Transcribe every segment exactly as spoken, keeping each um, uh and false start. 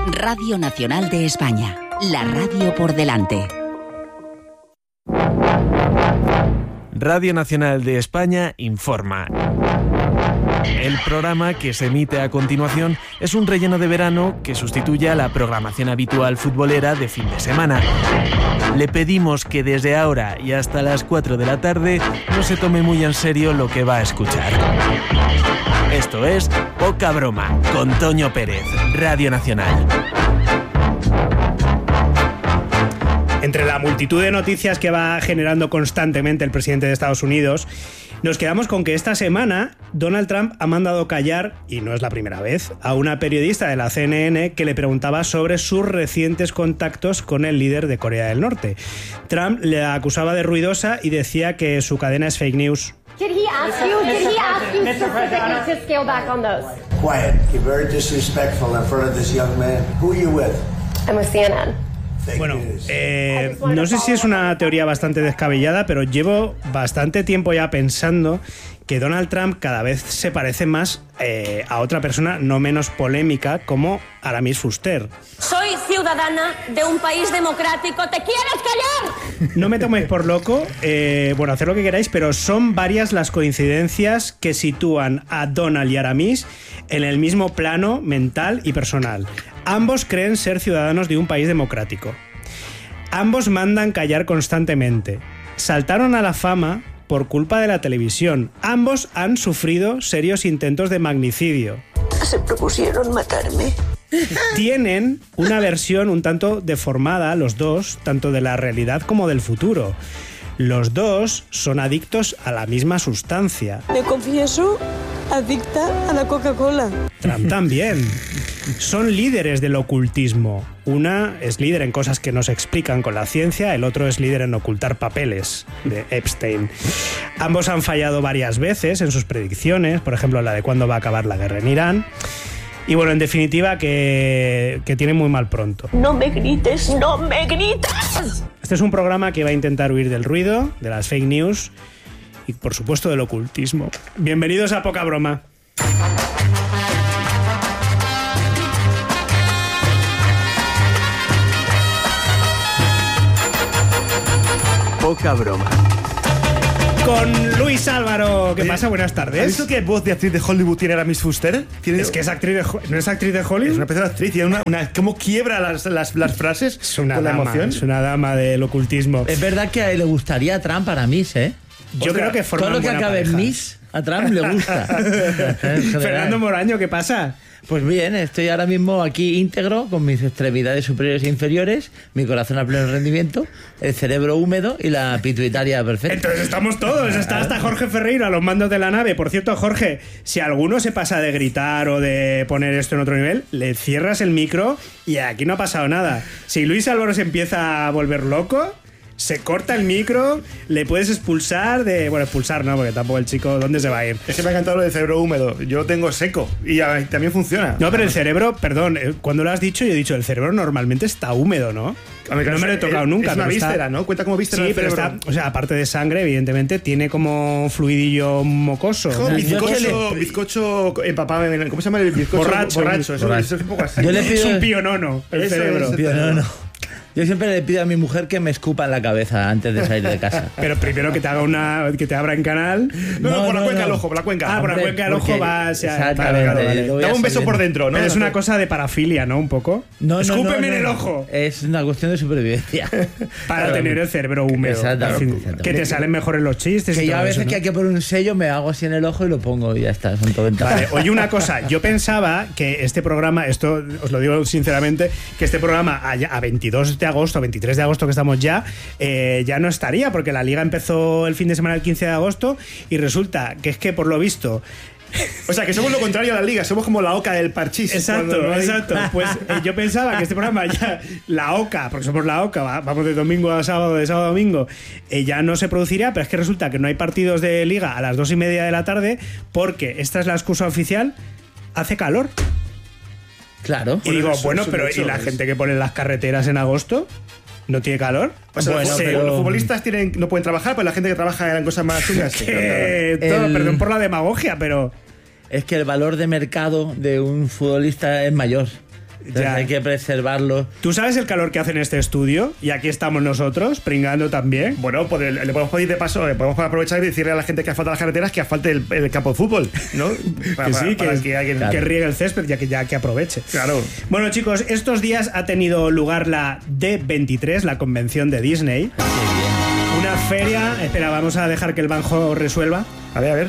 Radio Nacional de España, la radio por delante. Radio Nacional de España informa. El programa que se emite a continuación es un relleno de verano que sustituye a la programación habitual futbolera de fin de semana. Le pedimos que desde ahora y hasta las cuatro de la tarde no se tome muy en serio lo que va a escuchar. Esto es Poca Broma, con Toño Pérez, Radio Nacional. Entre la multitud de noticias que va generando constantemente el presidente de Estados Unidos, nos quedamos con que esta semana Donald Trump ha mandado callar, y no es la primera vez, a una periodista de la C N N que le preguntaba sobre sus recientes contactos con el líder de Corea del Norte. Trump le acusaba de ruidosa y decía que su cadena es fake news. Did he ask you? Did he ask you specifically to scale back on those? Quiet. You're very disrespectful in front of this young man. Who are you with? I'm with C N N. Bueno, eh, no sé si es una teoría bastante descabellada, pero llevo bastante tiempo ya pensando que Donald Trump cada vez se parece más eh, a otra persona no menos polémica como Aramis Fuster. Soy ciudadana de un país democrático. ¿Te quieres callar? No me toméis por loco, eh, bueno, haced lo que queráis, pero son varias las coincidencias que sitúan a Donald y Aramis en el mismo plano mental y personal. Ambos creen ser ciudadanos de un país democrático. Ambos mandan callar constantemente. Saltaron a la fama por culpa de la televisión. Ambos han sufrido serios intentos de magnicidio. Se propusieron matarme. Tienen una versión un tanto deformada, los dos, tanto de la realidad como del futuro. Los dos son adictos a la misma sustancia. Me confieso adicta a la Coca-Cola. Trump también. Son líderes del ocultismo. Una es líder en cosas que no se explican con la ciencia, el otro es líder en ocultar papeles de Epstein. Ambos han fallado varias veces en sus predicciones, por ejemplo la de cuándo va a acabar la guerra en Irán. Y bueno, en definitiva, que, que tienen muy mal pronto. No me grites, no me grites. Este es un programa que va a intentar huir del ruido, de las fake news y, por supuesto, del ocultismo. Bienvenidos a Poca Broma. Poca Broma. Con Luis Álvaro. ¿Qué Oye, pasa? Buenas tardes. ¿Has visto qué voz de actriz de Hollywood tiene Aramis Fuster? ¿Tiene... Es que es actriz de, ¿no es actriz de Hollywood? Es una pedazo de actriz. Tiene una, una, ¿Cómo quiebra las, las, las frases es una con dama, la emoción? Es una dama del ocultismo. Es verdad que a él le gustaría a Trump Aramis, ¿eh? Yo Otra, creo que forman todo lo que buena acabe pareja. en Miss a Trump le gusta. Fernando Moraño, ¿qué pasa? Pues bien, estoy ahora mismo aquí íntegro con mis extremidades superiores e inferiores, mi corazón a pleno rendimiento, el cerebro húmedo y la pituitaria perfecta. Entonces estamos todos, está hasta Jorge Ferreiro a los mandos de la nave. Por cierto, Jorge, si alguno se pasa de gritar o de poner esto en otro nivel, le cierras el micro y aquí no ha pasado nada. Si Luis Álvaro se empieza a volver loco, se corta el micro, le puedes expulsar de... Bueno, expulsar no, porque tampoco el chico, ¿dónde se va a ir? Es que me ha encantado lo del cerebro húmedo. Yo lo tengo seco y a, también funciona. No, pero el cerebro, perdón, cuando lo has dicho, yo he dicho, el cerebro normalmente está húmedo, ¿no? A ver, no me lo he tocado es, nunca. Es una pero víscera, está... ¿no? Cuenta como víscera. Sí, el pero cerebro. está, o sea, aparte de sangre, evidentemente, tiene como fluidillo mocoso. Jo, bizcocho, bizcocho empapado en... ¿Cómo se llama el bizcocho? Borracho. Borracho, eso, Borracho. eso es un poco así. Yo le pido... Es un pionono, el Eso cerebro. es, Pionono. Yo siempre le pido a mi mujer que me escupa en la cabeza antes de salir de casa. Pero primero que te haga una, que te abra en canal. No, no, No, por la no, cuenca no. del ojo, por la cuenca. Ah, por la Hombre, cuenca del ojo porque- va. O sea, exactamente, vale, vale. lo voy Dame un beso saliendo. por dentro, ¿no? Pero es No, una cosa de parafilia, ¿no? Un poco. No, no, Escúpeme no, en no, el no. ojo. Es una cuestión de supervivencia. Para Claro. tener el cerebro húmedo. Exactamente, En fin, exactamente. que te salen mejores los chistes. Que y yo todo a veces eso, ¿no? que hay que poner un sello me hago así en el ojo y lo pongo y ya está, son todo ventajas. Vale, oye, una cosa, yo pensaba que este programa, esto os lo digo sinceramente, que este programa a, a veintidós de agosto, veintitrés de agosto que estamos ya, eh, ya no estaría, porque la liga empezó el fin de semana el quince de agosto y resulta que es que por lo visto... O sea, que somos lo contrario a la liga, somos como la oca del parchís. Exacto, Cuando no hay- exacto. Pues eh, yo pensaba que este programa ya, la oca, porque somos la oca, va- vamos de domingo a sábado, de sábado a domingo, eh, ya no se produciría, pero es que resulta que no hay partidos de liga a las dos y media de la tarde porque esta es la excusa oficial, hace calor. Claro. Y digo, eso- bueno, eso pero de hecho ¿y la es- gente que pone en las carreteras en agosto? ¿No tiene calor? O sea, Bueno, los, pero- los futbolistas tienen, no pueden trabajar, pero la gente que trabaja en cosas más chungas. sí, claro, Que todo, El- perdón por la demagogia, pero... Es que el valor de mercado de un futbolista es mayor. Entonces Ya. hay que preservarlo. ¿Tú sabes el calor que hace en este estudio? Y aquí estamos nosotros, pringando también. Bueno, pues le, le podemos pedir de paso, le podemos aprovechar y decirle a la gente que asfalta las carreteras que asfalte el, el campo de fútbol, ¿no? Para, Que sí, para- para que, alguien- claro. que riegue el césped, ya que, ya que aproveche. Claro. Bueno, chicos, estos días ha tenido lugar la D veintitrés, la convención de Disney. Una feria. Espera, vamos a dejar que el Banjo resuelva. A ver, a ver.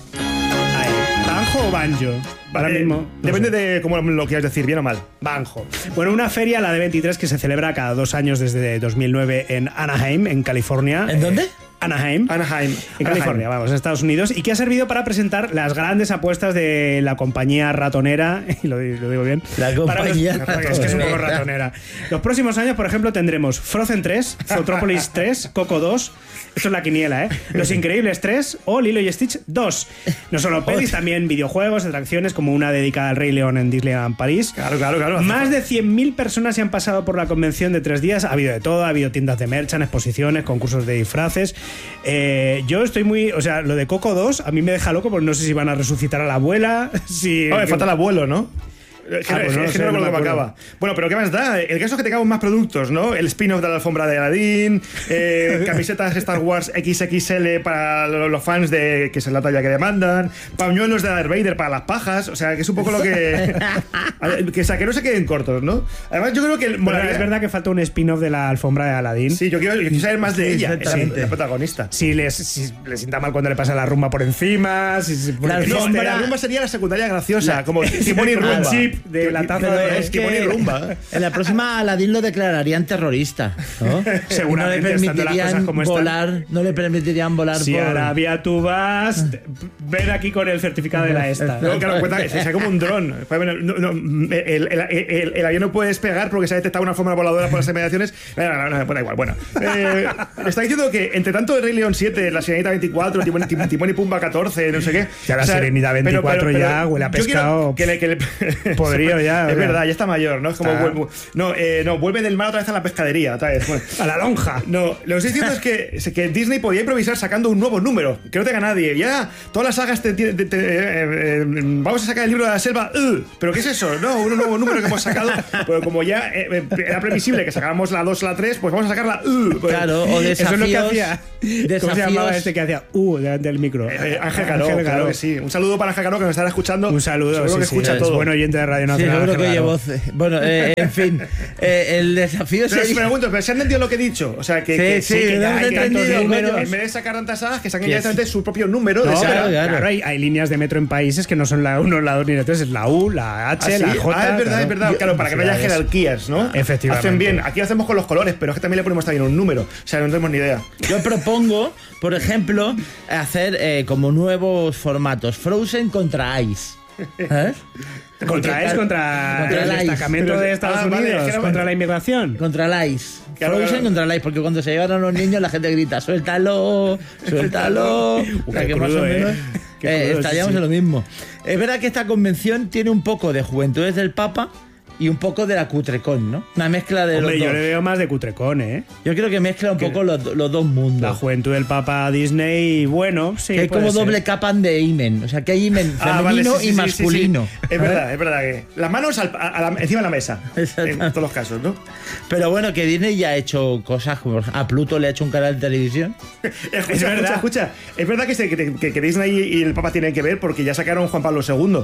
Ahí. ¿Banjo o banjo? Ahora Eh, mismo. no Depende sé. de cómo lo quieras decir, bien o mal. Banjo. Bueno, una feria, la D veintitrés, que se celebra cada dos años desde dos mil nueve en Anaheim, en California. ¿En dónde? Anaheim. Anaheim. En California, vamos, en Estados Unidos, y que ha servido para presentar las grandes apuestas de la compañía ratonera, y lo, di- lo digo bien. La para los- compañía es que es un poco ratonera. ratonera. Los próximos años, por ejemplo, tendremos Frozen tres, Zootropolis tres, Coco dos, esto es la quiniela, ¿eh? Los Increíbles tres o Lilo y Stitch dos. No solo pelis, también videojuegos, atracciones, como una dedicada al Rey León en Disneyland París. Claro, claro, claro. Más de cien mil personas se han pasado por la convención de tres días. Ha habido de todo, ha habido tiendas de merchan, exposiciones, concursos de disfraces. Eh, yo estoy muy... O sea, lo de Coco dos a mí me deja loco porque no sé si van a resucitar a la abuela, si... Oh, me falta el abuelo, ¿no? Es que, Ah, pues no lo es que sé, no no recuerdo me cómo acuerdo. acaba. Bueno, pero ¿qué más da? El caso es que tengamos más productos, ¿no? El spin-off de la alfombra de Aladdin, eh, camisetas Star Wars equis equis ele para lo- los fans de que es la talla que demandan, pañuelos de Darth Vader para las pajas, o sea, que es un poco lo que... que, o sea, que no se queden cortos, ¿no? Además, yo creo que... Bueno, molaría- es verdad que falta un spin-off de la alfombra de Aladdin. Sí, yo quiero, yo quiero saber más de Sí, ella, exactamente. la, la protagonista. Si les, si les sienta mal cuando le pasa la rumba por encima, si, si- La porque No, alfombra- la rumba sería la secundaria graciosa, como Timón y como el Rumba. chip de la taza Pero de... es Timón y que Rumba. en la próxima Aladdin lo declararían terrorista, ¿no? Seguramente, no le estando las cosas permitirían como están. volar, no le permitirían volar Si por... a Arabia tú vas, ven aquí con el certificado de la esta. No, claro, cuenta que sea como un dron. Bueno, no, no, el, el- el- el avión no puede despegar porque se ha detectado una forma voladora por las inmediaciones. No, no, no, no, da igual. Bueno, eh, está diciendo que entre tanto el Rey León siete, la Sirenita veinticuatro, Timón, Tim- Timón y Pumba catorce, no sé qué. Ya la Sirenita veinticuatro ya huele a yo quiero pescado. Que le, que le- Podrido ya, Es o sea. verdad, ya está mayor, ¿no? Es como Está. vuelve, no, eh, no, vuelve del mar otra vez a la pescadería. Otra vez. Bueno, A la lonja. no, lo que estoy diciendo es que, es que Disney podía improvisar sacando un nuevo número, que no tenga nadie. Ya, todas las sagas te, te- te- te- eh, eh, vamos a sacar el libro de la selva. uh, ¿Pero qué es eso? No, un nuevo número que hemos sacado. Pero como ya eh, eh, era previsible que sacáramos la dos o la tres, pues vamos a sacar la uh. Pues, Claro, o Eso es lo que desafíos... hacía. ¿Cómo se desafíos- llamaba este que hacía U delante del micro? eh, Ángel Garó, Ángel claro Garó. que sí. Un saludo para Ángel Garó que nos estará escuchando. Un saludo, Seguro que sí, sí, escucha es todo. buen oyente de Radio Sí, Nacional. seguro Ángel que oye Garó. voz. Bueno, eh, en fin, eh, el desafío Pero si sería... pregunto, ¿pero se han entendido lo que he dicho? O sea, que, Sí, que, sí, que lo ya hemos hay tantos entendido, números. coño. En vez de sacar tantas sagas, que saquen Que directamente su propio número de No, saga. claro, claro, claro. hay, hay líneas de metro en países que no son la uno, la dos ni la tres, es la U, la Ah, H, sí. la J. Ah, es verdad, claro. es verdad. Claro, para que no haya Ciudades. jerarquías, ¿no? Efectivamente. Hacen bien. Aquí lo hacemos con los colores, pero es que también le ponemos también un número. O sea, no tenemos ni idea. Yo propongo, por ejemplo, hacer eh, como nuevos formatos. Frozen contra Ice. ¿Eh? Contra es contra, Contra el el ICE. destacamento Pero- de Estados ah, vale, Unidos, es que era- contra la inmigración. Contra el Ice. Claro, Frozen claro. contra el Ice, porque cuando se llevan a los niños la gente grita, suéltalo, suéltalo. O sea, Qué que más crudo, o ¿eh? menos Qué eh, crudo, sí, estaríamos sí. en lo mismo. Es verdad que esta convención tiene un poco de Juventudes del Papa y un poco de la Cutrecon, ¿no? Una mezcla de Hombre, los yo dos. le veo más de cutrecón, ¿eh? Yo creo que mezcla un poco los, los dos mundos. La juventud del Papa Disney, bueno, sí. que hay puede como ser. doble capan de imen. O sea, que hay imen Ah, vale, femenino sí, sí, y sí, masculino. sí, sí. Es verdad, es verdad que. Las manos al- a- a la- encima de la mesa. Exacto. En todos los casos, ¿no? Pero bueno, que Disney ya ha hecho cosas como a Pluto le ha hecho un canal de televisión. Escucha, Es escucha, verdad. escucha. Es verdad que, se- que- que- que Disney y el Papa tienen que ver porque ya sacaron Juan Pablo segundo.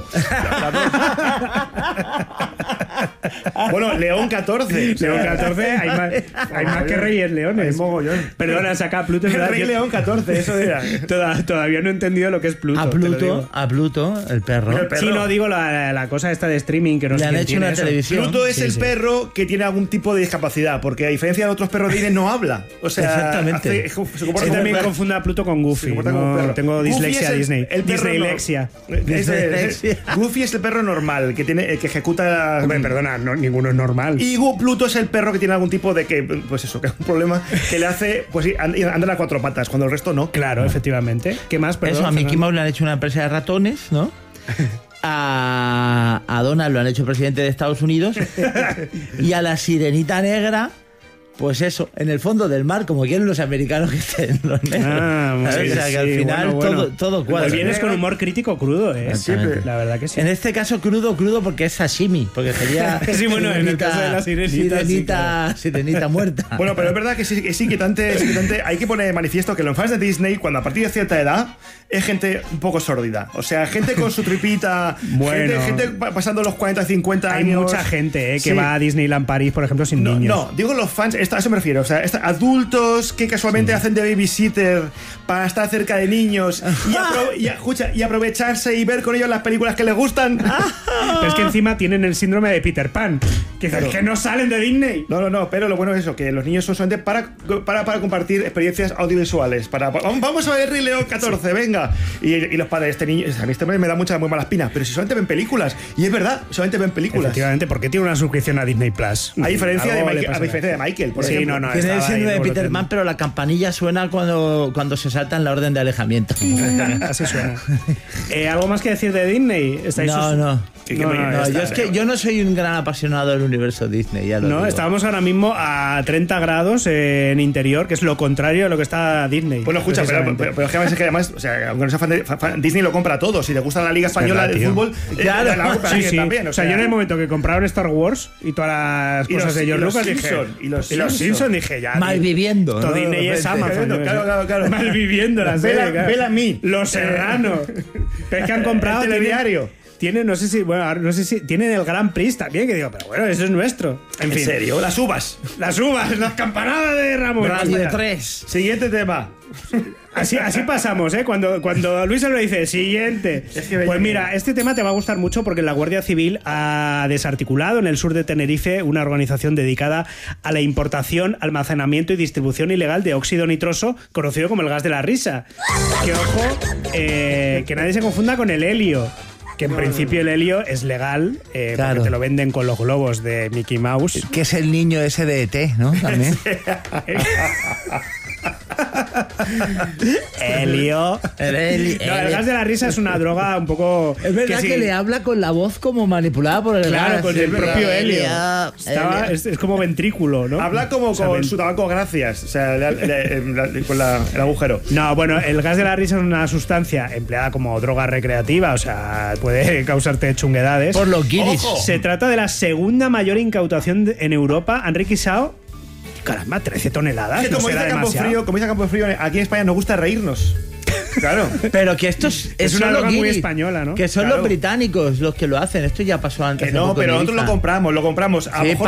Bueno, León catorce. León catorce, hay más, hay más que Reyes Leones. Hay mogollón. Perdona, saca a Pluto. es El verdad Rey que- León catorce, eso era. Toda- todavía no he entendido lo que es Pluto. A te lo Pluto, digo. a Pluto, el perro. El perro. Sí, no digo la, la cosa esta de streaming que no Le sé han quién hecho tiene una eso. televisión. Pluto es Sí, el sí. perro que tiene algún tipo de discapacidad, porque a diferencia de otros perros de Disney no habla. O sea, Exactamente. hace- se comporta Sí, como un también perro. confundo a Pluto con Goofy. Se comporta como un No, perro. tengo Goofy dislexia es el- Disney. el perro no- Dislexia. Ese- ese- Goofy es el perro normal, que tiene que ejecuta. Hombre, perdona, no, ninguno es normal. Y Gu- Pluto es el perro que tiene algún tipo de que, pues eso, que es un problema que le hace, pues sí, and- andar a cuatro patas, cuando el resto no. Claro, efectivamente. ¿Qué más? Perdón, Eso, a Mickey Fernando. Mouse le han hecho una empresa de ratones, ¿no? A, a Donald lo han hecho presidente de Estados Unidos. Y a la Sirenita Negra Pues eso, en el fondo del mar, como quieren los americanos que estén los negros. Ah, o sea, sí, que sí, al final bueno, bueno. todo, todo cuadra. Pues vienes con humor crítico crudo, ¿eh? Exactamente. La verdad que sí. En este caso crudo, crudo porque es sashimi, porque sería Sí, bueno, en el caso de la sirenita, sí, sirenita, claro. sirenita muerta. Bueno, pero es verdad que sí, es inquietante, es inquietante. Hay que poner de manifiesto que los fans de Disney, cuando a partir de cierta edad, es gente un poco sórdida. O sea, gente con su tripita, Bueno. gente, gente pa- pasando los cuarenta, cincuenta Hay años. mucha gente, ¿eh? Que Sí. va a Disneyland París, por ejemplo, sin No, niños. no, digo los fans, esta- a eso me refiero. O sea, esta- adultos que casualmente hacen de babysitter para estar cerca de niños y, apro- y, escucha, y aprovecharse y ver con ellos las películas que les gustan. Pero es que encima tienen el síndrome de Peter Pan. Que, Claro. que no salen de Disney. No, no, no, pero lo bueno es eso, que los niños son solamente para, para, para compartir experiencias audiovisuales. Para, vamos a ver Rey León catorce, venga. Y, y los padres, este niño, a mí este hombre me da muchas muy malas pinas, pero si solamente ven películas. Y es verdad, solamente ven películas. Efectivamente, porque tiene una suscripción a Disney Plus. A diferencia, de Algo le Michael, a pasará. diferencia de Michael, por Sí, ejemplo. no, no, Tiene el estaba ahí, síndrome de luego lo Peter tengo. Pan, pero la campanilla suena cuando, cuando se salta en la orden de alejamiento. Así suena. Eh, ¿Algo más que decir de Disney? ¿Estáis No, sus- no. Que- que No, me- no, No, ya yo está. es que yo no soy un gran apasionado del universo Disney, ya lo No, digo. estábamos ahora mismo a treinta grados en interior, que es lo contrario de lo que está Disney. Bueno, escucha, pero, precisamente. pero, pero es que además, es que además, o sea, aunque no sea fan de, fan- Disney lo compra todo. Si te gusta la Liga Española verdad, de tío. fútbol, eh, Claro. la compra Sí, Disney sí. también. O sea, yo en el momento que compraron Star Wars y todas las Y cosas los- de y George los Lucas, dije. Simpson, y los y los Simpson. Simpson, dije ya. Malviviendo, Todo ¿no? Disney es De Amazon. repente. ¿no? Claro, claro, claro. Malviviendo la serie. Vela- claro. Vela a mí. Los Serrano. Pero es que han comprado. El telediario. Tiene, no sé si, bueno, ahora no sé si tienen el Gran Prix también, que digo, pero bueno, eso es nuestro. En, En fin, serio, las uvas. las uvas, las campanadas de Ramón. Radio Basta ya. tres. Siguiente tema. Así, así pasamos, ¿eh? Cuando, cuando Luis lo dice, siguiente. Es que Pues mira, este tema te va a gustar mucho porque la Guardia Civil ha desarticulado en el sur de Tenerife una organización dedicada a la importación, almacenamiento y distribución ilegal de óxido nitroso, conocido como el gas de la risa. Que ojo, eh, que nadie se confunda con el helio. Que en principio el helio es legal, eh, Claro. porque te lo venden con los globos de Mickey Mouse. Que es el niño ese de E T, ¿no? También. Helio. El heli- No, el heli- gas de la risa es una droga un poco. Es verdad que, sí- le habla con la voz como manipulada por el Claro, gas. con Es el verdad. propio helio. Helio, Estaba- helio. es, es como ventrículo, ¿no? Habla como O sea, con ven- su tabaco, gracias. O sea, le- le- le- con la- el agujero. No, bueno, el gas de la risa es una sustancia empleada como droga recreativa, o sea, puede causarte chunguedades. Por los guiris. Ojo. Se trata de la segunda mayor incautación de- en Europa. Han requisado, caramba, trece toneladas. Que ¿no como será dice Campo demasiado? Frío, como dice Campo Frío, aquí en España nos gusta reírnos. Claro. Pero que esto es, Es una son los droga muy guiris, española, ¿no? Que son Claro. los británicos los que lo hacen. Esto ya pasó antes. Que hace no, poco en pero nosotros Ibiza. lo compramos, lo compramos. A lo Sí, mejor